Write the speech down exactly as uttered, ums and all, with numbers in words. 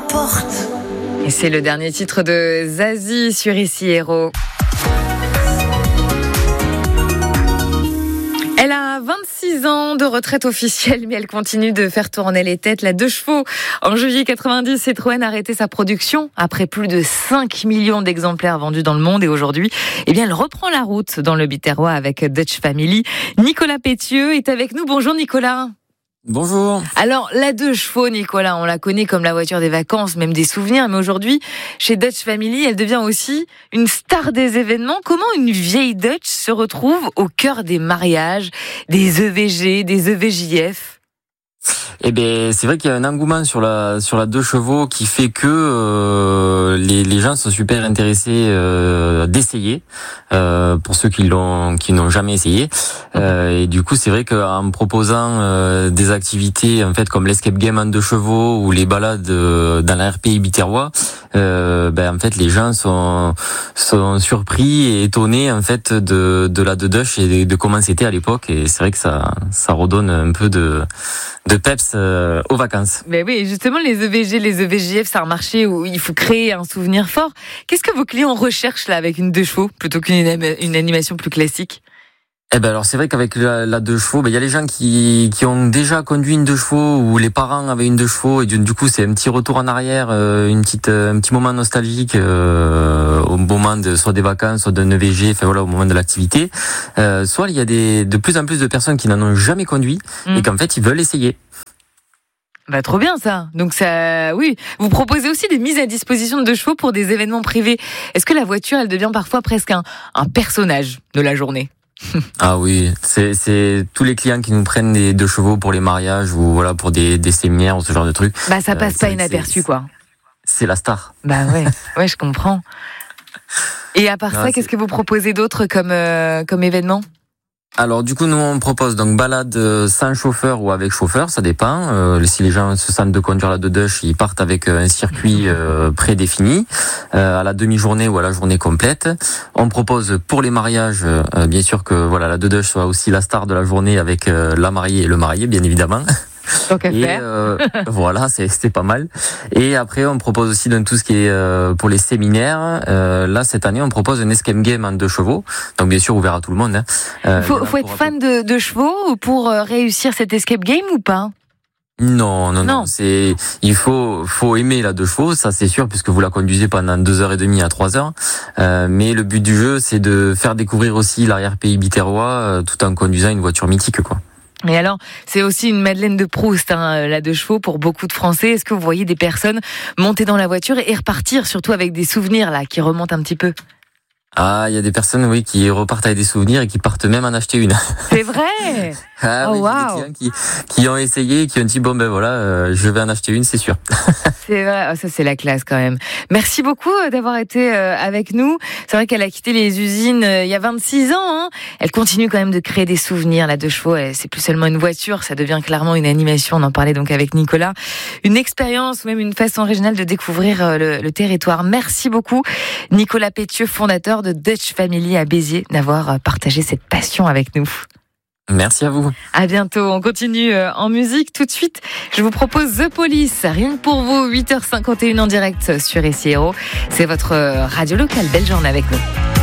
porte. Et c'est le dernier titre de Zazie sur Ici Héros. Elle a vingt-six ans de retraite officielle, mais elle continue de faire tourner les têtes. La deux chevaux, en juillet quatre-vingt-dix, Citroën a arrêté sa production après plus de cinq millions d'exemplaires vendus dans le monde. Et aujourd'hui, eh bien, elle reprend la route dans le Biterrois avec Dutch Family. Nicolas Pétieux est avec nous. Bonjour Nicolas. Bonjour. Alors, la deux chevaux, Nicolas, on la connaît comme la voiture des vacances, même des souvenirs, mais aujourd'hui, chez Dutch Family, elle devient aussi une star des événements. Comment une vieille Dutch se retrouve au cœur des mariages, des E V G, des E V J F ? Eh ben, c'est vrai qu'il y a un engouement sur la sur la deux chevaux qui fait que euh, les les gens sont super intéressés euh, d'essayer. Euh, pour ceux qui l'ont qui n'ont jamais essayé. Euh, et du coup, c'est vrai qu'en me proposant euh, des activités en fait comme l'escape game en deux chevaux ou les balades euh, dans la R P I Biterrois, euh, ben en fait les gens sont sont surpris et étonnés en fait de de la deux Dutch et de, de comment c'était à l'époque. Et c'est vrai que ça ça redonne un peu de de peps euh, aux vacances. Mais oui, justement, les E V G, les E V J F, c'est un marché où il faut créer un souvenir fort. Qu'est-ce que vos clients recherchent là avec une deux chevaux plutôt qu'une une animation plus classique ? Eh ben alors c'est vrai qu'avec la, la deux chevaux, ben il y a les gens qui qui ont déjà conduit une deux chevaux ou les parents avaient une deux chevaux et du, du coup c'est un petit retour en arrière, euh, une petite un petit moment nostalgique euh, au moment de soit des vacances, soit d'un E V G, enfin voilà au moment de l'activité. Euh, soit il y a des de plus en plus de personnes qui n'en ont jamais conduit mmh. et qu'en fait ils veulent essayer. Bah trop bien ça. Donc ça, oui. Vous proposez aussi des mises à disposition de deux chevaux pour des événements privés. Est-ce que la voiture, elle devient parfois presque un, un personnage de la journée ? Ah oui, c'est c'est tous les clients qui nous prennent des deux chevaux pour les mariages ou voilà pour des des séminaires ou ce genre de trucs. Bah ça passe euh, pas inaperçu quoi. C'est la star. Bah ouais, ouais je comprends. Et à part non, ça, c'est... qu'est-ce que vous proposez d'autre comme euh, comme événement ? Alors du coup nous on propose donc balade sans chauffeur ou avec chauffeur, ça dépend. Euh, si les gens se sentent de conduire la deux Dutch, ils partent avec un circuit euh, prédéfini euh, à la demi-journée ou à la journée complète. On propose pour les mariages, euh, bien sûr que voilà la deux Dutch soit aussi la star de la journée avec euh, la mariée et le marié bien évidemment. Donc à et faire. Euh, voilà, c'est c'était pas mal. Et après, on propose aussi dans tout ce qui est euh, pour les séminaires. Euh, là, cette année, on propose un escape game en deux chevaux. Donc bien sûr, ouvert à tout le monde. Hein. Euh, faut faut être fan de, de chevaux pour réussir cet escape game ou pas ? Non, non, non, non. C'est il faut faut aimer la deux chevaux, ça c'est sûr, puisque vous la conduisez pendant deux heures et demie à trois heures. Euh, mais le but du jeu, c'est de faire découvrir aussi l'arrière-pays biterrois, euh, tout en conduisant une voiture mythique, quoi. Et alors, c'est aussi une Madeleine de Proust, hein, la deux chevaux, pour beaucoup de Français. Est-ce que vous voyez des personnes monter dans la voiture et repartir, surtout avec des souvenirs là, qui remontent un petit peu ? Ah, il y a des personnes, oui, qui repartent avec des souvenirs et qui partent même en acheter une. C'est vrai. Ah oh, oui, wow. Des clients qui, qui ont essayé, qui ont dit bon ben voilà, euh, je vais en acheter une, c'est sûr. C'est vrai, oh, ça c'est la classe quand même. Merci beaucoup d'avoir été euh, avec nous. C'est vrai qu'elle a quitté les usines euh, il y a vingt-six ans. Hein. Elle continue quand même de créer des souvenirs. La deux chevaux, elle, c'est plus seulement une voiture, ça devient clairement une animation. On en parlait donc avec Nicolas. Une expérience ou même une façon originale de découvrir euh, le, le territoire. Merci beaucoup Nicolas Pétieux, fondateur de Dutch Family à Béziers, d'avoir partagé cette passion avec nous. Merci à vous. À bientôt. On continue en musique. Tout de suite, je vous propose The Police. Rien que pour vous, huit heures cinquante et une en direct sur Ici Héros. C'est votre radio locale. Belle journée avec nous.